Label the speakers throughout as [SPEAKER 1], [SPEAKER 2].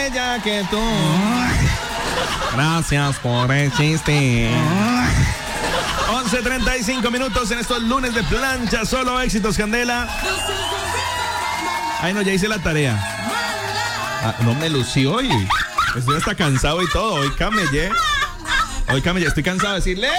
[SPEAKER 1] ella que tú. Gracias por existir. 11:35 minutos en estos lunes de plancha. Solo éxitos, Candela. Ay, no, ya hice la tarea. No me lucí hoy. Estoy hasta cansado y todo. Hoy camellé. Estoy cansado de decir ¡Leo!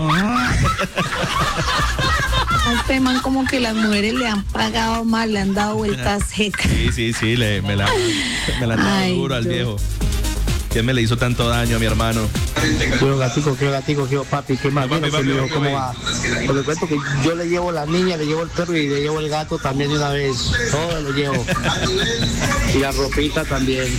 [SPEAKER 2] A este man como que las mujeres le han pagado mal, le han dado vueltas secas.
[SPEAKER 1] Sí, me la han dado duro al viejo. ¿Quién me le hizo tanto daño a mi hermano?
[SPEAKER 3] Qué gatico, papi, qué más bien, ¿cómo va? Por lo cuento que yo le llevo la niña, le llevo el perro y le llevo el gato también de una vez. Todo lo llevo. Y la ropita también.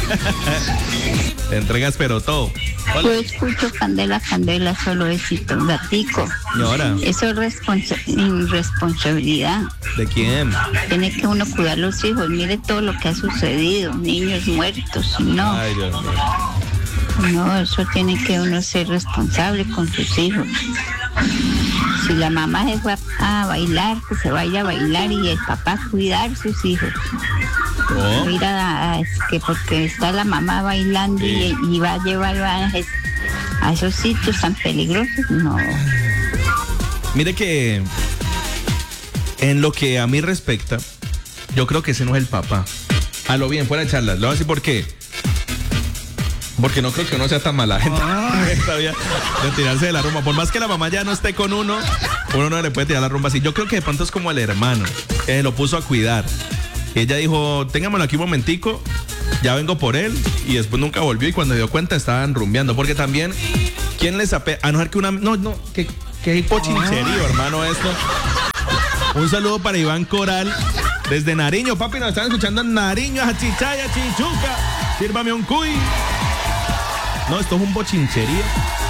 [SPEAKER 1] Te entregas pero todo.
[SPEAKER 4] Yo escucho Candela, solo éxito, gatico.
[SPEAKER 1] ¿Y ahora?
[SPEAKER 4] Eso es irresponsabilidad.
[SPEAKER 1] ¿De quién?
[SPEAKER 4] Tiene que uno cuidar a los hijos. Mire todo lo que ha sucedido, niños muertos, no.
[SPEAKER 1] Ay, Dios mío.
[SPEAKER 4] No, eso tiene que uno ser responsable con sus hijos. Si la mamá se va a bailar, que se vaya a bailar y el papá cuidar sus hijos.
[SPEAKER 1] Oh.
[SPEAKER 4] Mira, es que porque está la mamá bailando sí. y va a llevar a esos sitios tan peligrosos, no.
[SPEAKER 1] Mire que en lo que a mí respecta, yo creo que ese no es el papá. A lo bien, fuera de charlas. Le voy a decir por qué. Porque no creo que uno sea tan mala gente de tirarse de la rumba. Por más que la mamá ya no esté con uno no le puede tirar la rumba así. Yo creo que de pronto es como el hermano, que lo puso a cuidar. Ella dijo, téngamelo aquí un momentico, ya vengo por él, y después nunca volvió, y cuando dio cuenta estaban rumbeando. Porque también, ¿quién les apea? A no ser que una... No, que hipochincherío, hermano, esto. Un saludo para Iván Coral, desde Nariño. Papi, nos están escuchando en Nariño, a Chichaya, Chichuca. Sírvame un cuy. No, esto es un bochinchería.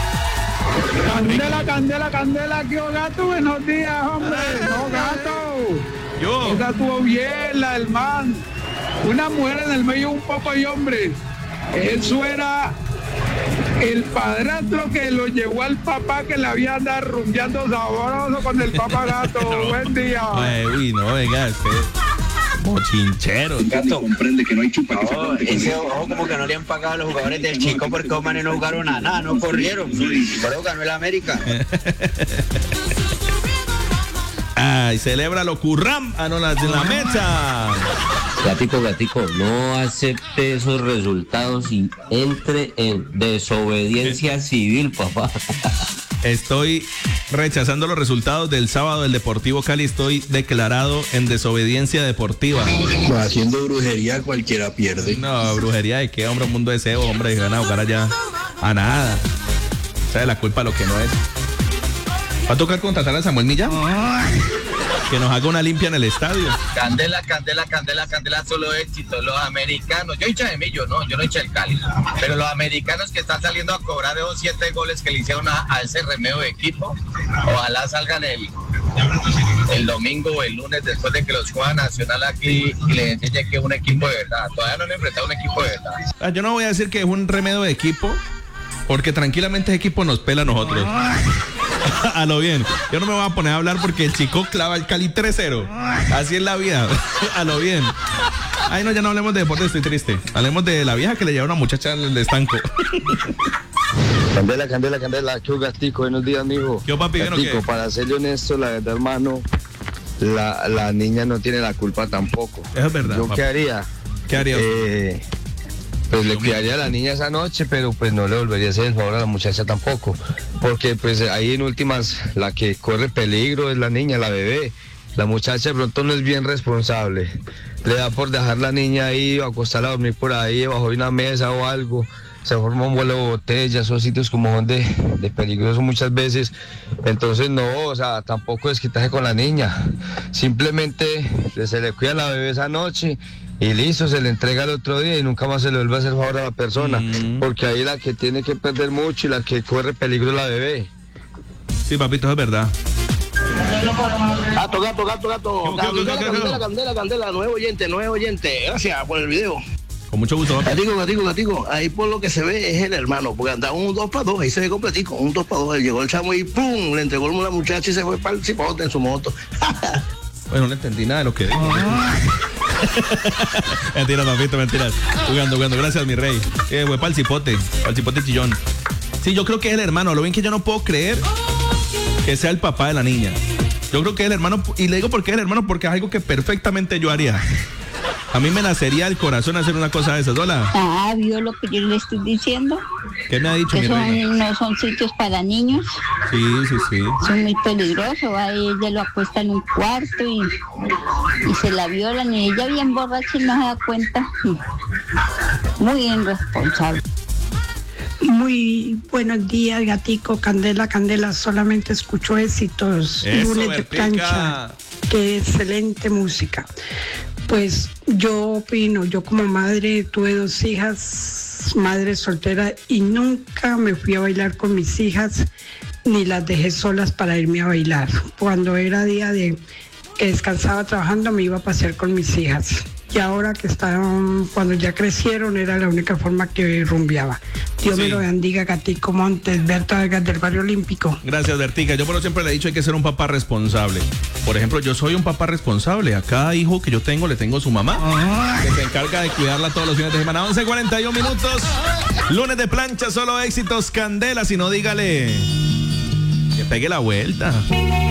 [SPEAKER 5] Candela, ¿qué gato? Buenos días, hombre. No, gato.
[SPEAKER 1] Yo.
[SPEAKER 5] Esa estuvo bien, la del man. Una mujer en el medio de un papá y hombre. Eso era el padrastro que lo llevó al papá que le había andado rumbeando sabroso con el papá gato. No. Buen día.
[SPEAKER 1] Uy, no, venga, bochinchero.
[SPEAKER 6] El gato comprende que no hay chupa.
[SPEAKER 3] No, ese ojo como que no le han pagado a los jugadores del Chico porque los manes no jugaron a nada, no corrieron. Pero ganó el América.
[SPEAKER 1] Ay, celébralo, Curram. No, la mecha.
[SPEAKER 7] Gatico, no acepte esos resultados y entre en desobediencia civil, papá.
[SPEAKER 1] Estoy rechazando los resultados del sábado del Deportivo Cali. Estoy declarado en desobediencia deportiva.
[SPEAKER 6] Haciendo brujería cualquiera pierde.
[SPEAKER 1] No, brujería de qué, hombre, un mundo de cebo, hombre, van a jugar allá a nada. O sea, la culpa lo que no es. ¿Va a tocar contratar a Samuel Millán? Que nos haga una limpia en el estadio.
[SPEAKER 8] Candela, solo éxito. Los americanos, yo hincha de Millo, no, yo no hincha del Cali, pero los americanos que están saliendo a cobrar esos 7 goles que le hicieron a ese remeo de equipo, ojalá salgan el domingo o el lunes después de que los juega Nacional aquí y les enseñe que es un equipo de verdad. Todavía no han enfrentado a un equipo de verdad.
[SPEAKER 1] Yo no voy a decir que es un remedio de equipo, porque tranquilamente ese equipo nos pela a nosotros. A lo bien. Yo no me voy a poner a hablar porque el Chico clava el Cali 3-0. Así es la vida. A lo bien. Ay, no, ya no hablemos de deporte, estoy triste. Hablemos de la vieja que le lleva a una muchacha al estanco.
[SPEAKER 3] Candela, Gatico, buenos días, mijo.
[SPEAKER 1] Yo, papi,
[SPEAKER 3] Gatico, para serle honesto, la verdad, hermano, la niña no tiene la culpa tampoco.
[SPEAKER 1] Es verdad.
[SPEAKER 3] ¿Yo qué haría?
[SPEAKER 1] ¿Qué haría?
[SPEAKER 3] Pues le cuidaría a la niña esa noche, pero pues no le volvería a hacer el favor a la muchacha tampoco, porque pues ahí en últimas la que corre peligro es la niña, la bebé. La muchacha de pronto no es bien responsable, le da por dejar la niña ahí o acostarla a dormir por ahí debajo de una mesa o algo, se forma un vuelo de botellas, esos sitios como son de peligrosos muchas veces. Entonces no, o sea, tampoco desquitarse con la niña, simplemente se le cuida a la bebé esa noche y listo, se le entrega el otro día y nunca más se le vuelve a hacer favor a la persona, porque ahí la que tiene que perder mucho y la que corre peligro es la bebé.
[SPEAKER 1] Sí, papito, es verdad.
[SPEAKER 3] Gato. Candela, nuevo oyente. Gracias por el video.
[SPEAKER 1] Con mucho gusto, papi.
[SPEAKER 3] Gatico. Ahí por lo que se ve es el hermano, porque andaba un 2-2, ahí se ve completico, un 2-2. Llegó el chamo y ¡pum! Le entregó a la muchacha y se fue para el cipote en su moto.
[SPEAKER 1] Bueno, no le entendí nada de lo que dijo. Mentira, papito, mentiras. Jugando. Gracias, mi rey. Fue pa'l cipote chillón. Sí, yo creo que es el hermano. Lo bien que yo no puedo creer que sea el papá de la niña. Yo creo que es el hermano. Y le digo por qué es el hermano, porque es algo que perfectamente yo haría. A mí me nacería el corazón hacer una cosa de esas. Hola.
[SPEAKER 4] Ah, ¿vio lo que yo le estoy diciendo?
[SPEAKER 1] ¿Qué me ha dicho
[SPEAKER 4] que
[SPEAKER 1] mi reina?
[SPEAKER 4] No son sitios para niños.
[SPEAKER 1] Sí.
[SPEAKER 4] Son muy peligrosos. Ella lo acuesta en un cuarto y se la violan y ella bien borracha y no se da cuenta. Muy irresponsable.
[SPEAKER 9] Muy buenos días, Gatico, Candela, solamente escucho éxitos.
[SPEAKER 1] Eso,
[SPEAKER 9] Lunes de plancha. Qué excelente música. Pues yo opino, yo como madre tuve 2 hijas, madre soltera, y nunca me fui a bailar con mis hijas, ni las dejé solas para irme a bailar. Cuando era día de que descansaba trabajando, me iba a pasear con mis hijas. Y ahora que están, cuando ya crecieron, era la única forma que rumbeaba. Dios me lo bendiga, Gatico Montes, Berta Vargas del Barrio Olímpico.
[SPEAKER 1] Gracias, Bertica. Yo por siempre le he dicho hay que ser un papá responsable. Por ejemplo, yo soy un papá responsable. A cada hijo que yo tengo le tengo su mamá, que se encarga de cuidarla todos los fines de semana. 11:41 minutos. Lunes de plancha, solo éxitos, Candela. Si no, dígale que pegue la vuelta.